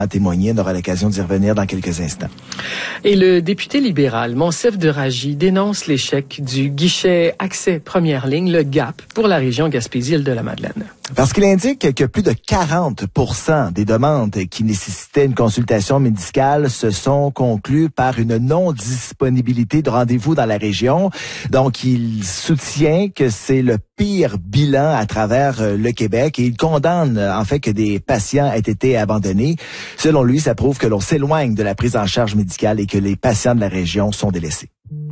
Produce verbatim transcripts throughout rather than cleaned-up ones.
à témoigner. On aura l'occasion d'y revenir dans quelques instants. Et le député libéral, Monsef Deragy, dénonce l'échec du guichet accès première ligne, le G A P, pour la région Gaspésie-Île-de-la-Madeleine. Parce qu'il indique que plus de quarante pour cent des demandes qui nécessitaient une consultation médicale se sont conclues par une non-disponibilité de rendez-vous dans la région. Donc, il soutient que c'est le pire bilan à travers le Québec et il condamne en fait que des patients aient été abandonnés. Selon lui, ça prouve que l'on s'éloigne de la prise en charge médicale et que les patients de la région sont délaissés.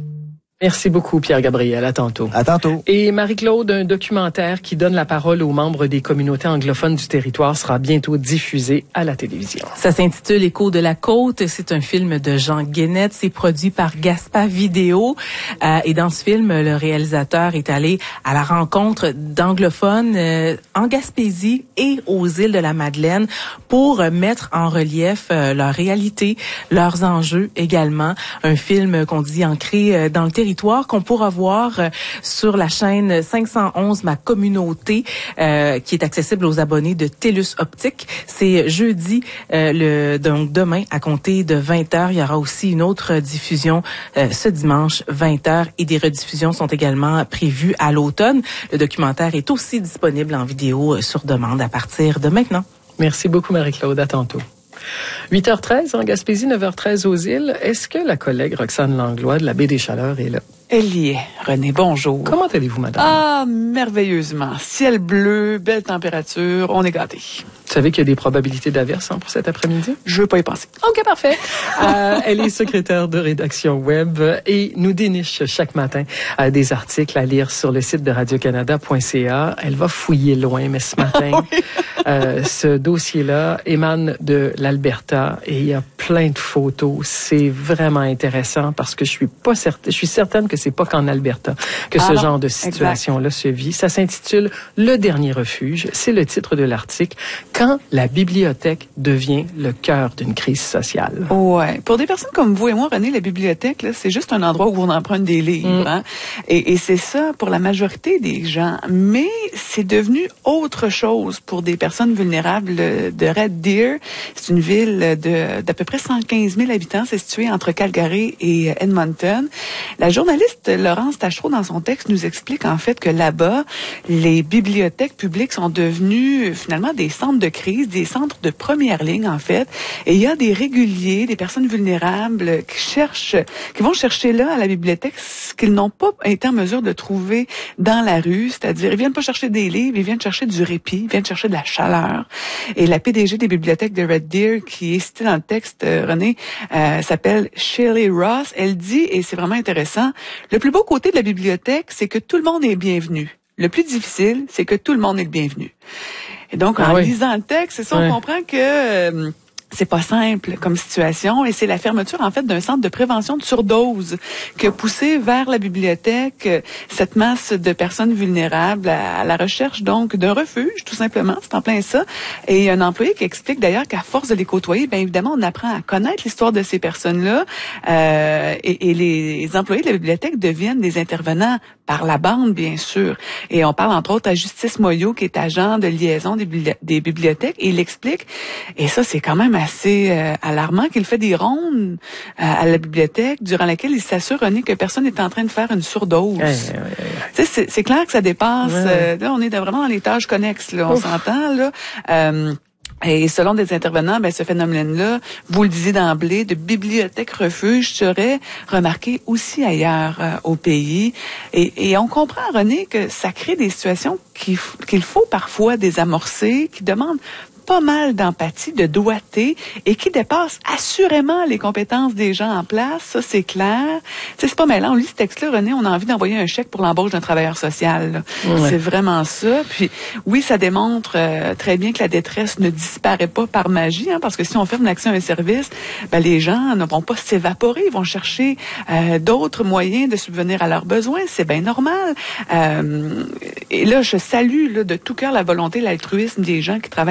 Merci beaucoup, Pierre-Gabriel. À tantôt. À tantôt. Et Marie-Claude, un documentaire qui donne la parole aux membres des communautés anglophones du territoire sera bientôt diffusé à la télévision. Ça s'intitule Écho de la côte. C'est un film de Jean Guénette. C'est produit par Gaspard Vidéo. Euh, et dans ce film, le réalisateur est allé à la rencontre d'anglophones euh, en Gaspésie et aux îles de la Madeleine pour euh, mettre en relief euh, leur réalité, leurs enjeux également. Un film qu'on dit ancré euh, dans le territoire qu'on pourra voir euh, sur la chaîne cinq cent onze Ma Communauté, euh, qui est accessible aux abonnés de TELUS Optique. C'est jeudi, euh, le, donc demain, à compter de vingt heures. Il y aura aussi une autre diffusion euh, ce dimanche, vingt heures, et des rediffusions sont également prévues à l'automne. Le documentaire est aussi disponible en vidéo euh, sur demande à partir de maintenant. Merci beaucoup, Marie-Claude. À tantôt. huit heures treize en Gaspésie, neuf heures treize aux îles. Est-ce que la collègue Roxane Langlois de la Baie des Chaleurs est là? Elle y est. René, bonjour. Comment allez-vous, madame? Ah, merveilleusement. Ciel bleu, belle température, on est gâtés. Vous savez qu'il y a des probabilités d'averse hein, pour cet après-midi? Je veux pas y penser. OK, parfait. euh, elle est secrétaire de rédaction web et nous déniche chaque matin euh, des articles à lire sur le site de radio canada point c a. Elle va fouiller loin, mais ce matin, oui. euh, ce dossier-là émane de l'Alberta et il y a plein de photos. C'est vraiment intéressant parce que je suis pas certaine, je suis certaine que c'est pas qu'en Alberta que ah ce non, genre de situation-là se vit. Ça s'intitule Le dernier refuge. C'est le titre de l'article. Quand la bibliothèque devient le cœur d'une crise sociale. Ouais. Pour des personnes comme vous et moi, René, la bibliothèque, là, c'est juste un endroit où on emprunte des livres. Mm. Hein? Et, et c'est ça pour la majorité des gens. Mais c'est devenu autre chose pour des personnes vulnérables de Red Deer. C'est une ville de d'à peu près cent quinze mille habitants. C'est situé entre Calgary et Edmonton. La journaliste Laurence Tachereau, dans son texte, nous explique en fait que là-bas, les bibliothèques publiques sont devenues finalement des centres de crise, des centres de première ligne en fait. Et il y a des réguliers, des personnes vulnérables qui cherchent, qui vont chercher là à la bibliothèque ce qu'ils n'ont pas été en mesure de trouver dans la rue. C'est-à-dire, ils viennent pas chercher des livres, ils viennent chercher du répit, ils viennent chercher de la chaleur. Et la P D G des bibliothèques de Red Deer, qui est citée dans le texte, euh, René, euh, s'appelle Shelley Ross. Elle dit, et c'est vraiment intéressant, le plus beau côté de la bibliothèque, c'est que tout le monde est bienvenu. Le plus difficile, c'est que tout le monde est le bienvenu. Et donc, ah en oui. lisant le texte, c'est ça, ouais. on comprend que euh, c'est pas simple comme situation et c'est la fermeture, en fait, d'un centre de prévention de surdose qui a poussé vers la bibliothèque cette masse de personnes vulnérables à, à la recherche, donc, d'un refuge, tout simplement. C'est en plein ça. Et il y a un employé qui explique d'ailleurs qu'à force de les côtoyer, bien évidemment, on apprend à connaître l'histoire de ces personnes-là euh, et, et les employés de la bibliothèque deviennent des intervenants par la bande, bien sûr. Et on parle, entre autres, à Justice Moyau, qui est agent de liaison des, bibli- des bibliothèques, et il explique, et ça, c'est quand même assez euh, alarmant, qu'il fait des rondes euh, à la bibliothèque, durant laquelle il s'assure, René, que personne n'est en train de faire une surdose. Ouais, ouais, ouais. C'est, c'est clair que ça dépasse. Ouais, ouais. Euh, là, on est vraiment dans les tâches connexes, là, on Ouf. s'entend, là. Euh, Et selon des intervenants, ben, ce phénomène-là, vous le disiez d'emblée, de bibliothèque-refuge serait remarqué aussi ailleurs euh, au pays. Et, et on comprend, René, que ça crée des situations qu'il, qu'il faut parfois désamorcer, qui demandent pas mal d'empathie, de doigté, et qui dépasse assurément les compétences des gens en place, ça c'est clair. Tu sais, c'est pas mêlant. On lit ce texte-là, René, on a envie d'envoyer un chèque pour l'embauche d'un travailleur social. Ouais. C'est vraiment ça. Puis oui, ça démontre euh, très bien que la détresse ne disparaît pas par magie, hein, parce que si on ferme l'accès à un service, ben, les gens ne vont pas s'évaporer, ils vont chercher euh, d'autres moyens de subvenir à leurs besoins. C'est bien normal. Euh, et là, je salue là, de tout cœur la volonté, l'altruisme des gens qui travaillent à cette bibliothèque.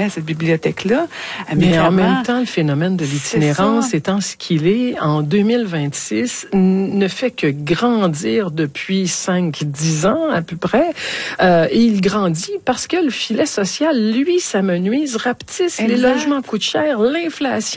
bibliothèques-là. Mais, mais en clairement, même temps, le phénomène de l'itinérance étant ce qu'il est, en deux mille vingt-six, ne fait que grandir depuis cinq dix ans à peu près. Euh, et il grandit parce que le filet social, lui, s'amenuise, rapetisse, les logements coûtent cher, l'inflation